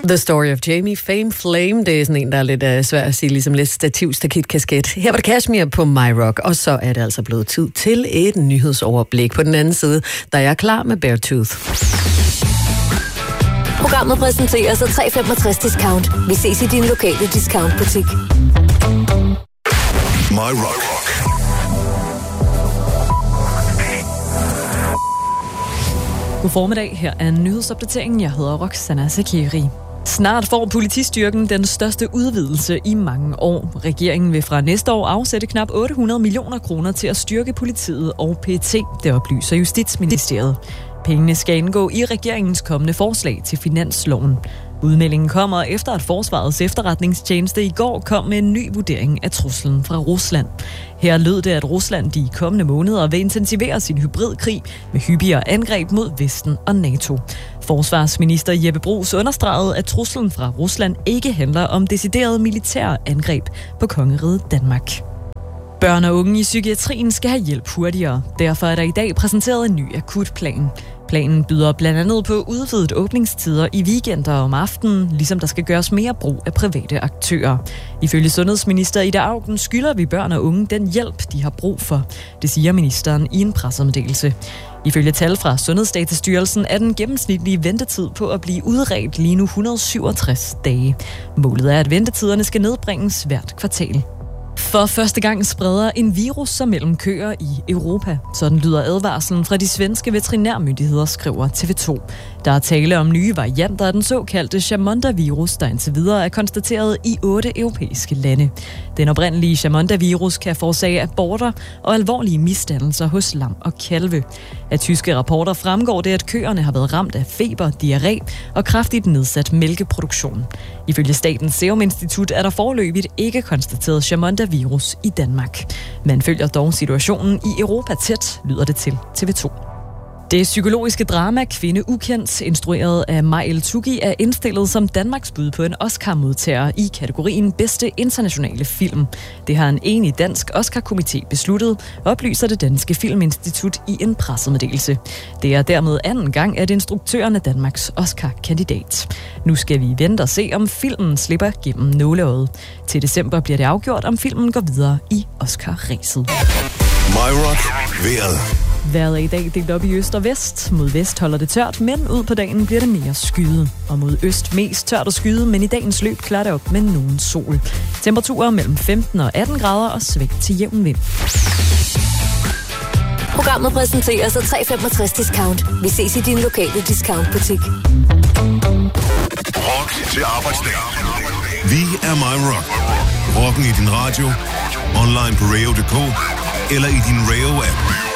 The Story of Jamie Fame Flame, det er sådan en, der er lidt svær at sige, ligesom lidt stativ stakit-kasket. Her var det Kashmir på My Rock, og så er det altså blevet tid til et nyhedsoverblik på den anden side, der er klar med Beartooth. Programmet præsenteres af 365 Discount. Vi ses i din lokale discountbutik. My Rock. God formiddag, her er nyhedsopdateringen. Jeg hedder Roxana Zakiri. Snart får politistyrken den største udvidelse i mange år. Regeringen vil fra næste år afsætte knap 800 millioner kroner til at styrke politiet og PET, det oplyser Justitsministeriet. Pengene skal indgå i regeringens kommende forslag til finansloven. Udmeldingen kommer efter, at Forsvarets efterretningstjeneste i går kom med en ny vurdering af truslen fra Rusland. Her lød det, at Rusland de kommende måneder vil intensivere sin hybridkrig med hyppigere angreb mod Vesten og NATO. Forsvarsminister Jeppe Bruus understregede, at truslen fra Rusland ikke handler om deciderede militære angreb på kongeriget Danmark. Børn og unge i psykiatrien skal have hjælp hurtigere. Derfor er der i dag præsenteret en ny akutplan. Planen byder blandt andet på udvidet åbningstider i weekender om aftenen, ligesom der skal gøres mere brug af private aktører. Ifølge sundhedsminister Ida Auken skylder vi børn og unge den hjælp, de har brug for. Det siger ministeren i en pressemeddelelse. Ifølge tal fra Sundhedsdatastyrelsen er den gennemsnitlige ventetid på at blive udredt lige nu 167 dage. Målet er, at ventetiderne skal nedbringes hvert kvartal. For første gang spreder en virus sig mellem køer i Europa. Sådan lyder advarslen fra de svenske veterinærmyndigheder, skriver TV2. Der er tale om nye varianter af den såkaldte Chamonda-virus, der indtil videre er konstateret i 8 europæiske lande. Den oprindelige Chamonda-virus kan forårsage aborter og alvorlige misdannelser hos lam og kalve. Af tyske rapporter fremgår det, at køerne har været ramt af feber, diarré og kraftigt nedsat mælkeproduktion. Ifølge Statens Serum Institut er der foreløbigt ikke konstateret Chamonda-virus i Danmark. Man følger dog situationen i Europa tæt, lyder det til TV2. Det psykologiske drama Kvinde Ukendt, instrueret af Majel Tugi, er indstillet som Danmarks bud på en Oscar-modtager i kategorien Bedste Internationale Film. Det har en enig dansk Oscar-komité besluttet, oplyser det Danske Filminstitut i en pressemeddelelse. Det er dermed anden gang, at instruktøren er Danmarks Oscar-kandidat. Nu skal vi vente og se, om filmen slipper gennem nåleøjet. Til december bliver det afgjort, om filmen går videre i Oscar-ræset. My Rock. Vejret. Vejret er i dag delt op i øst og vest. Mod vest holder det tørt, men ud på dagen bliver det mere skyet. Og mod øst mest tørt og skyet, men i dagens løb klarer det op med nogen sol. Temperaturer mellem 15 og 18 grader og svigt til jævn vind. Programmet præsenteres af 365 Discount. Vi ses i din lokale discountbutik. Rock til arbejdsdag. Vi er My Rock. Rocken i din radio, online på radio.dk eller i din Radio-app.